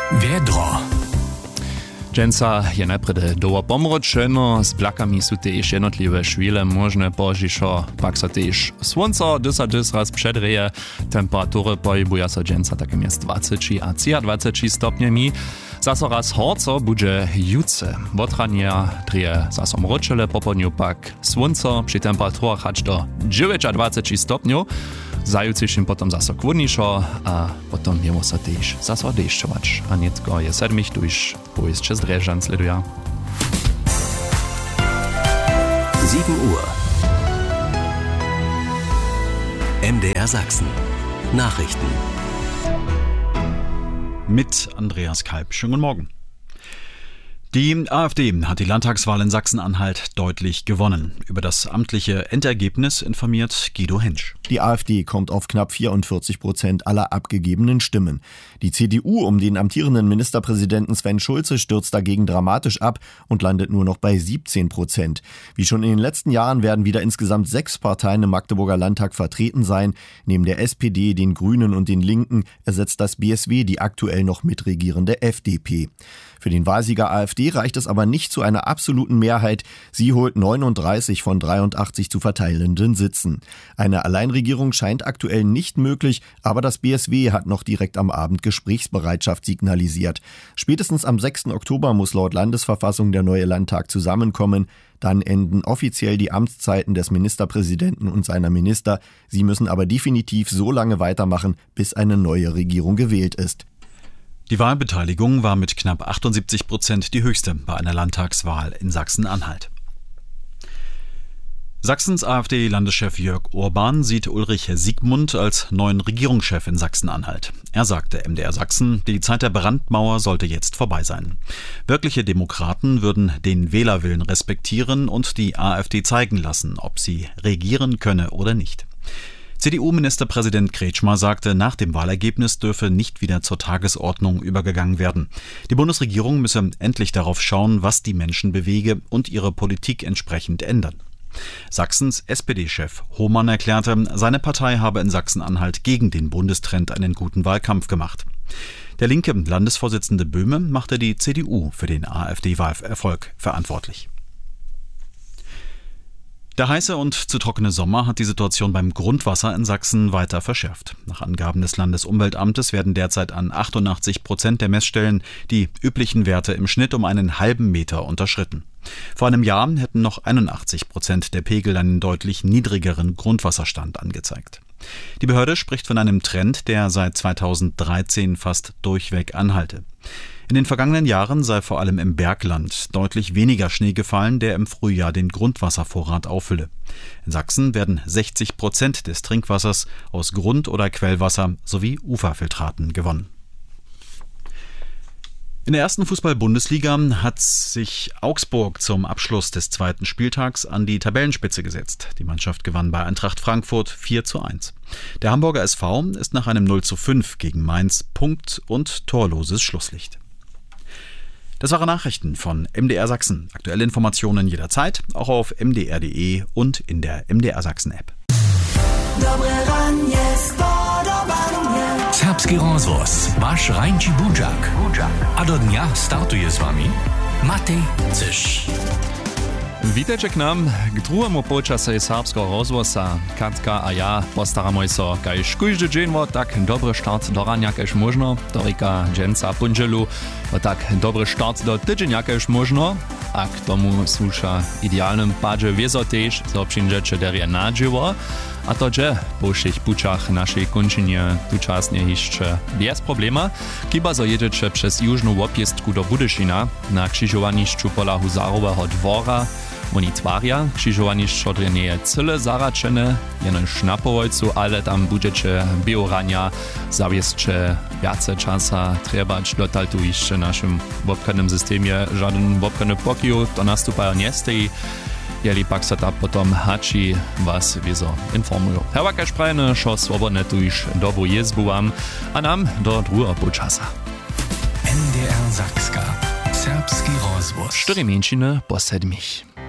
Wiedro. Dżęca je najpredy doło pomročeno, z blakami są też jednotliwe chwile możne pożiszo, pak so też słońce dys raz przedreje, temperatury pohybują się dżęca takim jest 20 a 20 stopniami. Zaso raz horco bude juce. Wotrania dreje zaso mročele, popodniu pak słońce przy temperaturach aż do 29 stopniów. Zajutrzejszym potem zaso chłodniejszo, a potem jemu so też zaso deszczować. A nietko je 7 durch pojazd przez Dreżan sleduje. 7 Uhr. MDR Sachsen. Nachrichten. Mit Andreas Kalb. Schönen guten Morgen. Die AfD hat die Landtagswahl in Sachsen-Anhalt deutlich gewonnen. Über das amtliche Endergebnis informiert Guido Hensch. Die AfD kommt auf knapp 44% aller abgegebenen Stimmen. Die CDU um den amtierenden Ministerpräsidenten Sven Schulze stürzt dagegen dramatisch ab und landet nur noch bei 17%. Wie schon in den letzten Jahren werden wieder insgesamt 6 Parteien im Magdeburger Landtag vertreten sein. Neben der SPD, den Grünen und den Linken ersetzt das BSW die aktuell noch mitregierende FDP. Für den Wahlsieger AfD reicht es aber nicht zu einer absoluten Mehrheit. Sie holt 39 von 83 zu verteilenden Sitzen. Eine Alleinregierung scheint aktuell nicht möglich, aber das BSW hat noch direkt am Abend Gesprächsbereitschaft signalisiert. Spätestens am 6. Oktober muss laut Landesverfassung der neue Landtag zusammenkommen. Dann enden offiziell die Amtszeiten des Ministerpräsidenten und seiner Minister. Sie müssen aber definitiv so lange weitermachen, bis eine neue Regierung gewählt ist. Die Wahlbeteiligung war mit knapp 78% die höchste bei einer Landtagswahl in Sachsen-Anhalt. Sachsens AfD-Landeschef Jörg Orban sieht Ulrich Siegmund als neuen Regierungschef in Sachsen-Anhalt. Er sagte MDR Sachsen, die Zeit der Brandmauer sollte jetzt vorbei sein. Wirkliche Demokraten würden den Wählerwillen respektieren und die AfD zeigen lassen, ob sie regieren könne oder nicht. CDU-Ministerpräsident Kretschmer sagte, nach dem Wahlergebnis dürfe nicht wieder zur Tagesordnung übergegangen werden. Die Bundesregierung müsse endlich darauf schauen, was die Menschen bewege und ihre Politik entsprechend ändern. Sachsens SPD-Chef Hohmann erklärte, seine Partei habe in Sachsen-Anhalt gegen den Bundestrend einen guten Wahlkampf gemacht. Der linke Landesvorsitzende Böhme machte die CDU für den AfD-Wahlerfolg verantwortlich. Der heiße und zu trockene Sommer hat die Situation beim Grundwasser in Sachsen weiter verschärft. Nach Angaben des Landesumweltamtes werden derzeit an 88% der Messstellen die üblichen Werte im Schnitt um einen halben Meter unterschritten. Vor einem Jahr hätten noch 81% der Pegel einen deutlich niedrigeren Grundwasserstand angezeigt. Die Behörde spricht von einem Trend, der seit 2013 fast durchweg anhalte. In den vergangenen Jahren sei vor allem im Bergland deutlich weniger Schnee gefallen, der im Frühjahr den Grundwasservorrat auffülle. In Sachsen werden 60% des Trinkwassers aus Grund- oder Quellwasser sowie Uferfiltraten gewonnen. In der ersten Fußball-Bundesliga hat sich Augsburg zum Abschluss des zweiten Spieltags an die Tabellenspitze gesetzt. Die Mannschaft gewann bei Eintracht Frankfurt 4:1. Der Hamburger SV ist nach einem 0:5 gegen Mainz Punkt- und torloses Schlusslicht. Das waren Nachrichten von MDR Sachsen. Aktuelle Informationen jederzeit, auch auf mdr.de und in der MDR Sachsen-App. Serbski rozvoz, waš Rajnči Budžak. A do dnia startuje s vami Matej Cyš. Witajcie k nam, k drugiemu počasu serbskiego rozvoza. Katka a ja postaramy się, kajż każdy dzień o tak dobry start do rana, kajż można. To rika dżęca punżelu, o tak dobry start do tydzienia, kajż można. A k tomu słusza idealnym padzie wiezo też, co przyjdziecie derie nadziewa. A to dże po všich pučach naszej kończynie tučasnie jeszcze bez problema. Kiba zo jedziecie przez jużną łopiestku do Budyszina na krzyżowaniszczu pola Huzarowego dwora. Oni twaria, krzyżowaniszczo nie cyle zaraczene, jeno Schnapowojcu, ale tam budecie biorania, zawieszcze więcej czasa trebać dotal tu jeszcze naszym wopkanym systemie. Żaden wopkany pokój to nastupają nie stoi. Jeli pak se ta potom hači was wieso informują. Hewa kaž prajne, šo swobodne tu iż dobrú jezbu wam, a nam do druhého počasa. MDR Sakska. Serbski rozvoz. 4 mięciny po 7.